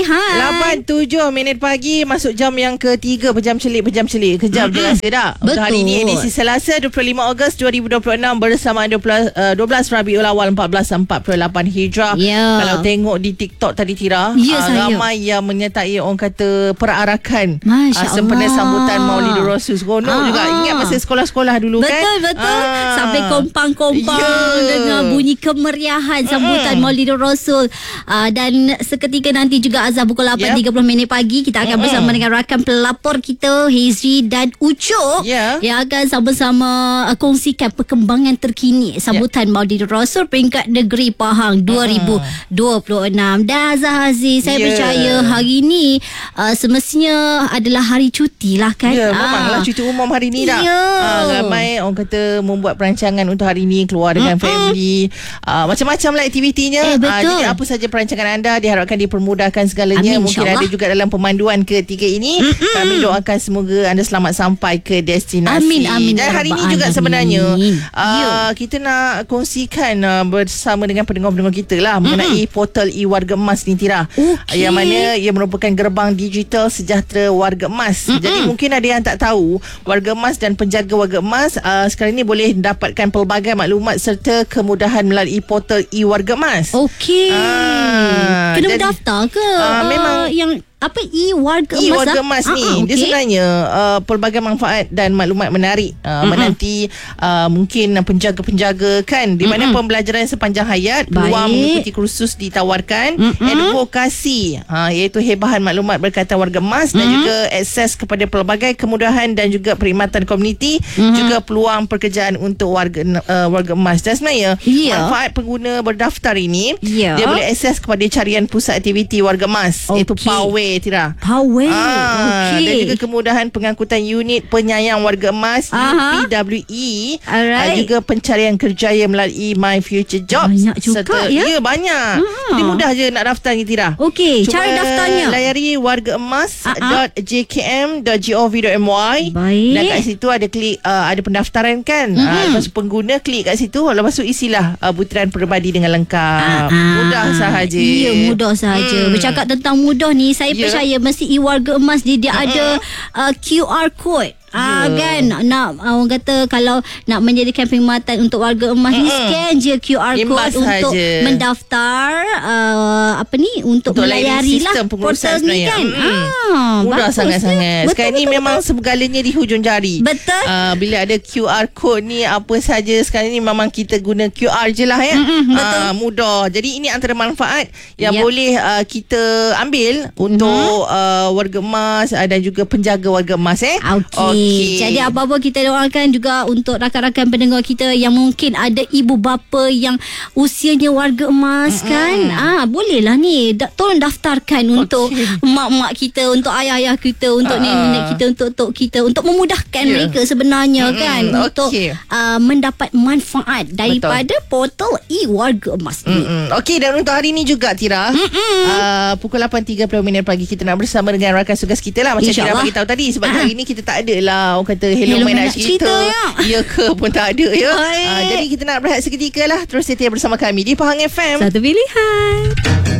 8:07 pagi, masuk jam yang ketiga Pejam Celik. Kejap je rasa tak? Untuk hari ini edisi Selasa 25 Ogos 2026 bersama 12 Rabiul Awal 1448 Hijrah. Kalau tengok di TikTok tadi Tira, ramai yang menyertai orang kata perarakan sempena sambutan Maulidur Rasul. Seronok juga. Ingat masa sekolah-sekolah dulu kan? Betul. Sampai kompang-kompang dengan bunyi kemeriahan sambutan Maulidur Rasul. Dan seketika nanti juga azan pukul 8.30 pagi kita akan bersama dengan rakan pelapor kita Hezri dan Ucok yang akan sama-sama kongsikan perkembangan terkini sambutan Maulidur Rasul peringkat negeri Pahang 2026. Dan Azhar Aziz, saya percaya hari ini semestinya adalah hari cuti lah kan. Memanglah cuti umum hari ni dah. Ramai orang kata membuat perancangan untuk hari ni, keluar dengan family, macam-macam lah aktivitinya. Jadi apa saja perancangan anda diharapkan dipermudahkan segalanya. Mungkin ada juga dalam pemanduan ketiga ini. Kami doakan semoga anda selamat sampai ke destinasi. Amin. Dan hari ini juga sebenarnya kita nak kongsikan bersama dengan pendengar-pendengar kita lah mengenai portal e-Warga Emas ni Tira. Yang mana ia merupakan gerbang digital sejahtera warga emas. Jadi mungkin ada yang tak tahu, warga emas dan penjaga warga emas sekarang ni boleh dapatkan pelbagai maklumat serta kemudahan melalui portal e-Warga Emas. Kena berdaftar ke? Memang yang apa e-Warga Emas? E-Warga Emas ni dia sebenarnya pelbagai manfaat dan maklumat menarik menanti mungkin penjaga-penjaga kan, di mana pembelajaran sepanjang hayat, peluang mengikuti kursus ditawarkan, advokasi iaitu hebahan maklumat berkaitan warga emas, dan juga akses kepada pelbagai kemudahan dan juga perkhidmatan komuniti, juga peluang pekerjaan untuk warga emas. Dan sebenarnya manfaat pengguna berdaftar ini dia boleh akses kepada carian pusat aktiviti warga emas, iaitu Pawai Tira. Dan juga kemudahan pengangkutan unit penyayang warga emas UPWE, juga pencarian kerjaya melalui My Future Jobs. Banyak juga banyak. Jadi mudah je nak daftar ni Tira. Cara daftarnya layari wargaemas.jkm.gov.my. Dan kat situ ada klik ada pendaftaran kan. Lepas pengguna klik kat situ, lepas tu isilah butiran peribadi dengan lengkap. Mudah sahaja. Mudah sahaja. Bercakap tentang mudah ni, saya percaya mesti e-Warga Emas dia ada QR code. Kan nak orang kata kalau nak menjadikan perkhidmatan untuk warga emas ni, scan je QR code untuk mendaftar untuk melayari lah portal ni kan. Mudah sangat-sangat. Sekarang ni memang segalanya di hujung jari. Betul. Bila ada QR code ni, apa saja sekarang ni memang kita guna QR je lah ya. Mudah. Jadi ini antara manfaat yang boleh kita ambil untuk warga emas dan juga penjaga warga emas. Jadi apa-apa kita doakan juga untuk rakan-rakan pendengar kita yang mungkin ada ibu bapa yang usianya warga emas kan. Bolehlah ni tolong daftarkan untuk mak-mak kita, untuk ayah-ayah kita, untuk nenek kita, untuk tok kita, untuk memudahkan mereka sebenarnya kan, untuk mendapat manfaat daripada portal e-Warga Emas ni. Dan untuk hari ni juga Tira, pukul 8.30 pagi kita nak bersama dengan rakan tugas kita lah, macam Tira bagi tahu tadi. Sebab hari ni kita tak ada lah orang kata Hello Man nak cerita ya ke pun tak ada ya. Jadi kita nak berehat seketika lah. Terus setia bersama kami di Pahang FM. Satu pilihan.